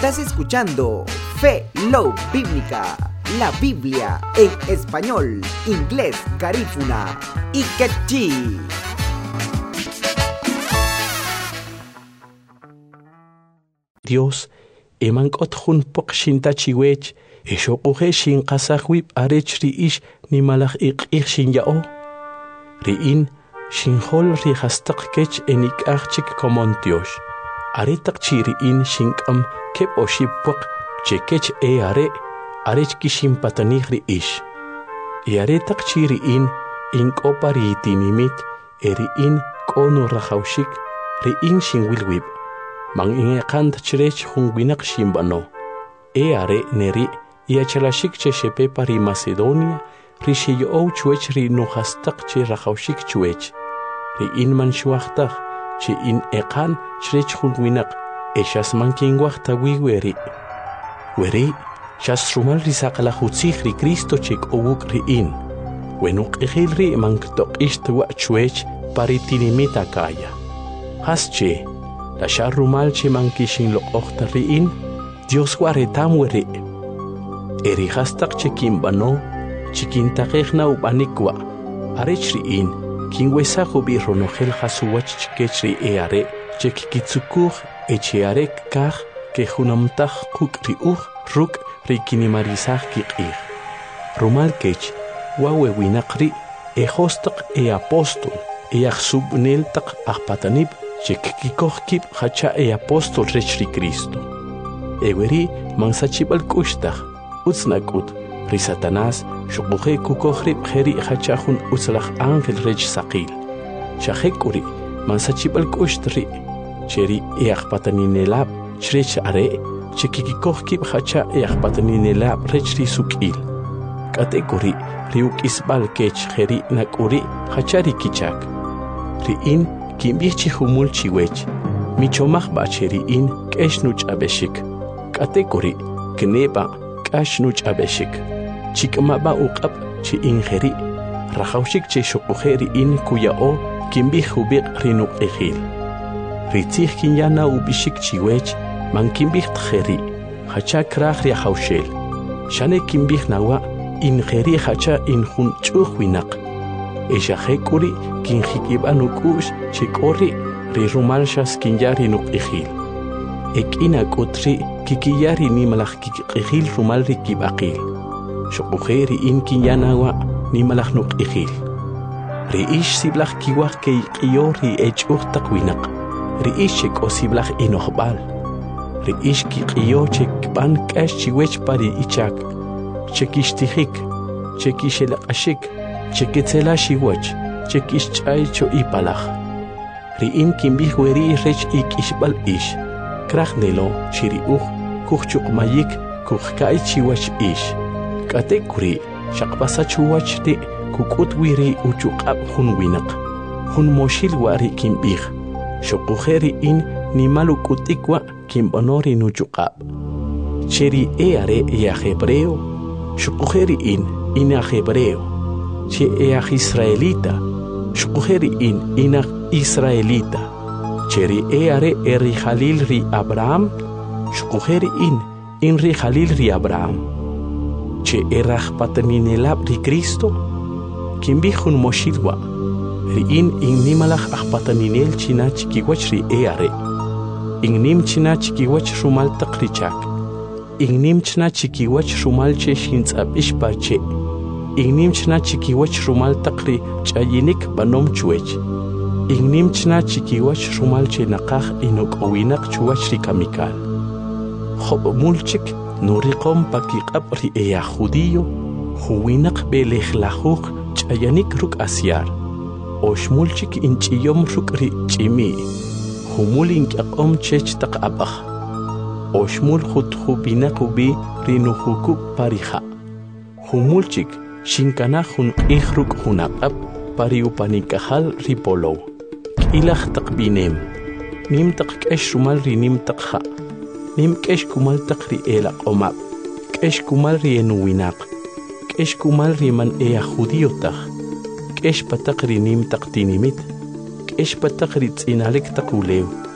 Estás escuchando Fe, Love Bíblica, la Biblia en español, inglés, garífuna y quechí. Dios, emankot jun pok shinta chiwech, eshokuhe shin kasahwip arech riish ni malach ik shin yao. Riin, shin hol rihastak kech enik achik komontiosh. Aretak chiriin shin kam kep oshipok, chekech arech kishin patanih riish. Aretak chiriin, ink oparitinimit, eriin kono rahaushik, riin shin wilwib. Mang ingekant chirech hunguinak shimbano. Are neri iachalashik che shepe pari Macedonia, rishi yo chuech ri nuhastak che rahaushik chuech. Ri in man shuachtach, che in ekan chirech hunguinak, eshas man kingwachta weri. Weri, shas rumal risakala hutzich ri Cristo chek owuk ri in. Wenuk ejil ri man ktok ishtwa chuech pari tinimita kaya. Hasche, la sharrumal che mankishin lo ochta riin, Dios guaretam weri. Eri hastak che kimbano, chikintakechna ubanikwa, arech riin, kingwesajo birro nogel hasuwach chikechri eare, chekikitsukuch echearek kach, que junamtach kuk riuch, ruk rikinimarizach kikich. Rumal kech, wawe winakri, hostak apostol, achsubneltak achpatanib, chekikikohkip hacha apostol rechri Cristo. Eweri mansachibal kushtach, utsnakut, ri Satanás, shukuhe kukohrib heri hachahun utslach ángel rech sakil. Shahekuri, mansachibal kushtri, cheri eachpataninelab, chrech are, chekikikohkip hacha eachpataninelab rechri sukil. Katekuri, riuk isbal kech heri nakuri, hachari kichak. Riin, kimbichi humul chiwech, michomach bacheriin, keshnuch abeshik. Katekuri, kneba, kashnuch abeshik. Chikmaba uqab, chi ingeri, rahaushik che shokuheri in kuyao, kimbih hubik rinuk ejil. Ritzich kinyana ubishik chiwech, man kimbih tjeri, hacha krach riahaushel. Shane kimbih nawa, ingeri hacha injun chuhwinak. Eshahekuri, kinjikibanukush, chikori, rirumalshas kinyari nuk ejil. Ekina kutri, kikiyari ni malach kikijil rumalri kibakil. Shokuheri in kinyanawa ni malach nuk ejil. Riish siblach kiwach kiyori echuch takwinak. Riish chek o siblach inohbal. Riish kikiyo chek ban kash chiwech pari ichak. Chekishtihik, chekishelakashik, cheketzela shiwach, chekishchay cho ipalach. Riin kimbih weri rech ik ishbal ish. Krachnelo, chiriuch, kuchuk mayik, kuchkai chiwach ish. Katekuri, shakpasa chuwach te, kukut wiri uchukab hun winak. Hun moshil wari kimbih. Shokuheri in ni malukutikwa kimbonori nuchukab. Cheri eare ea hebreo. Shokuheri in a hebreo. Che ea israelita. Shokuheri in a israelita. Cheri eare eri Halil ri Abraham, shukuheri in ri Halil ri Abraham. Che erach pataninelab ri Cristo, kimbihun moshilwa, ri in nimalach achpataninel china chikiwach ri eare. Nim china chikiwach rumal takrichak. Nim china chikiwach rumal che shintzab ishpache. Nim china chikiwach rumal takri chayinik banom chuech. Ignim chna chikiwach rumal che nakach inok owinak chuwach rikamikal. Hob mulchik nurikom pakikab ri ea judío, huwinak belejlahuk chayanik ruk asyar. Oshmulchik inchiyom ruk ri chimi, humul inkakom chech takabach. Oshmul khuthubinak ubi rinuhukub pariha. Humulchik shinkanahun ihruk hunakab pariupanikahal ripolo. Ilach takbinem, nim tak kesh rumal ri nim takha, nim kesh kumal tak ri elak omab, kesh kumal ri enuwinak, kesh kumal ri man ea judiotak, kesh patak ri nim tak tinimit, kesh patak ri tzinalik takulew,